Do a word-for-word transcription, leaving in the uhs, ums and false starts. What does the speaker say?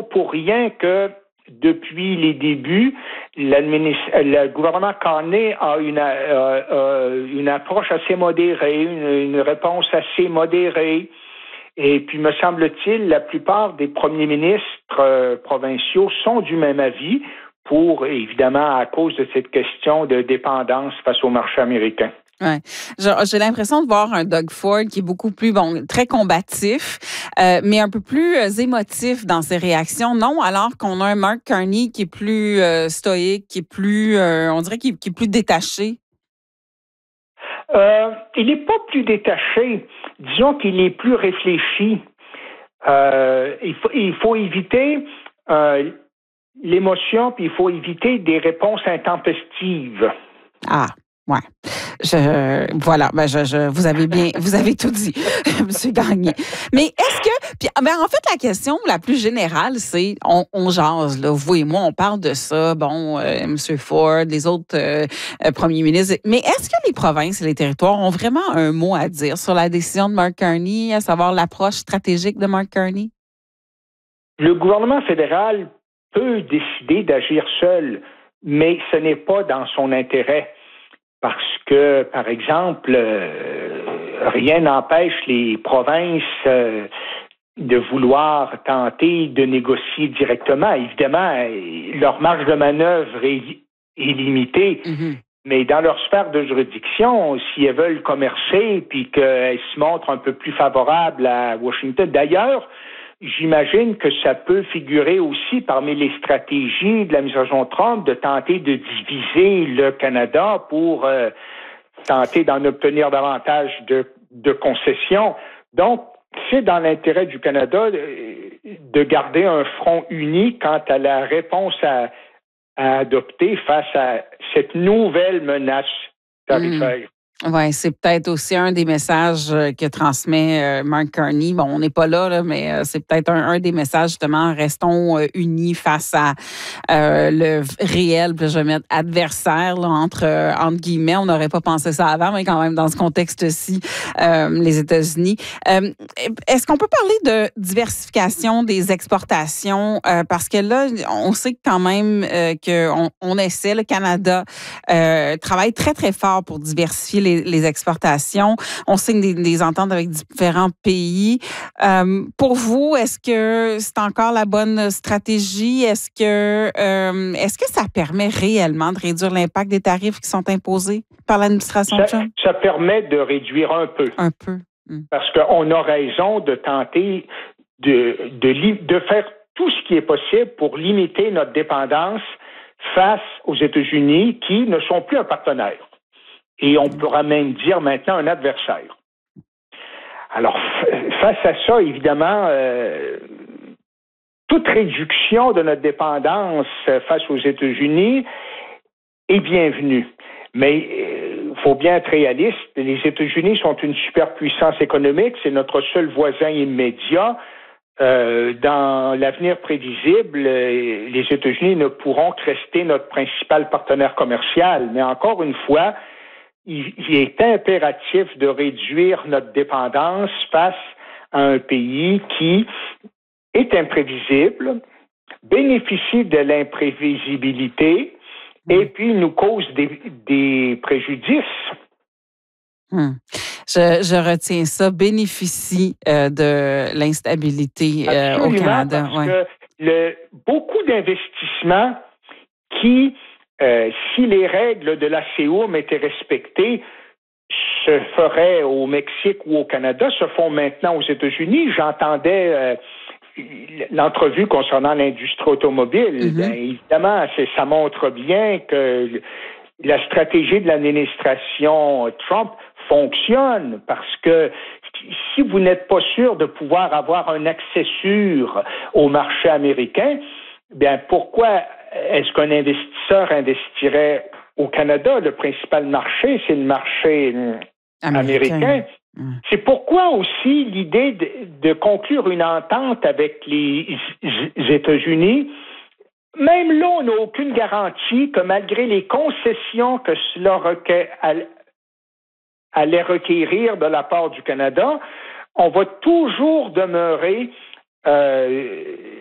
pour rien que depuis les débuts, le gouvernement Carney a une, euh, euh, une approche assez modérée, une, une réponse assez modérée. Et puis, me semble-t-il, la plupart des premiers ministres euh, provinciaux sont du même avis pour, évidemment, à cause de cette question de dépendance face au marché américain. Ouais. J'ai l'impression de voir un Doug Ford qui est beaucoup plus, bon, très combatif, euh, mais un peu plus euh, émotif dans ses réactions. Non, alors qu'on a un Mark Carney qui est plus euh, stoïque, qui est plus, euh, on dirait qu'il qui est plus détaché. Euh, il n'est pas plus détaché. Disons qu'il est plus réfléchi. Euh, il, faut, il faut éviter euh, l'émotion, puis il faut éviter des réponses intempestives. Ah, ouais. Je, voilà, ben je, je, vous avez bien, vous avez tout dit, Monsieur Gagné. Mais est-ce que, puis, ben en fait, la question la plus générale, c'est, on, on jase, là, vous et moi, on parle de ça, bon, euh, Monsieur Ford, les autres euh, euh, premiers ministres, mais est-ce que les provinces et les territoires ont vraiment un mot à dire sur la décision de Mark Carney, à savoir l'approche stratégique de Mark Carney? Le gouvernement fédéral peut décider d'agir seul, mais ce n'est pas dans son intérêt. Parce que, par exemple, euh, rien n'empêche les provinces euh, de vouloir tenter de négocier directement. Évidemment, leur marge de manœuvre est, est limitée, mm-hmm. mais dans leur sphère de juridiction, si elles veulent commercer puis qu'elles se montrent un peu plus favorables à Washington. D'ailleurs, j'imagine que ça peut figurer aussi parmi les stratégies de l'administration Trump de tenter de diviser le Canada pour euh, tenter d'en obtenir davantage de, de concessions. Donc, c'est dans l'intérêt du Canada de, de garder un front uni quant à la réponse à, à adopter face à cette nouvelle menace tarifaire. Mmh. Oui, c'est peut-être aussi un des messages que transmet euh, Mark Carney. Bon, on n'est pas là, là mais euh, c'est peut-être un, un des messages, justement, restons euh, unis face à euh, le réel, je vais mettre adversaire, là, entre, euh, entre guillemets. On n'aurait pas pensé ça avant, mais quand même, dans ce contexte-ci, euh, les États-Unis. Euh, est-ce qu'on peut parler de diversification des exportations? Euh, parce que là, on sait quand même euh, qu'on on essaie, le Canada euh, travaille très, très fort pour diversifier les Les, les exportations. On signe des, des ententes avec différents pays. Euh, pour vous, est-ce que c'est encore la bonne stratégie? Est-ce que, euh, est-ce que ça permet réellement de réduire l'impact des tarifs qui sont imposés par l'administration Trump? Ça permet de réduire un peu. Un peu. Hum. Parce qu'on a raison de tenter de, de, de faire tout ce qui est possible pour limiter notre dépendance face aux États-Unis qui ne sont plus un partenaire. Et on pourra même dire maintenant un adversaire. Alors, face à ça, évidemment, euh, toute réduction de notre dépendance face aux États-Unis est bienvenue. Mais il euh, faut bien être réaliste. Les États-Unis sont une superpuissance économique. C'est notre seul voisin immédiat. Euh, dans l'avenir prévisible, euh, les États-Unis ne pourront que rester notre principal partenaire commercial. Mais encore une fois, il est impératif de réduire notre dépendance face à un pays qui est imprévisible, bénéficie de l'imprévisibilité et puis nous cause des, des préjudices. Hum. Je, je retiens ça, bénéficie euh, de l'instabilité euh, au Canada. Parce ouais. que le, beaucoup d'investissements qui Euh, si les règles de l'A C O M étaient respectées, se feraient au Mexique ou au Canada, se font maintenant aux États-Unis. J'entendais euh, l'entrevue concernant l'industrie automobile. Mm-hmm. Bien, évidemment, ça montre bien que la stratégie de l'administration Trump fonctionne parce que si vous n'êtes pas sûr de pouvoir avoir un accès sûr au marché américain, bien pourquoi est-ce qu'un investisseur investirait au Canada? Le principal marché, c'est le marché américain. américain. Mmh. C'est pourquoi aussi l'idée de, de conclure une entente avec les États-Unis, même là, on n'a aucune garantie que malgré les concessions que cela requer, allait requérir de la part du Canada, on va toujours demeurer euh,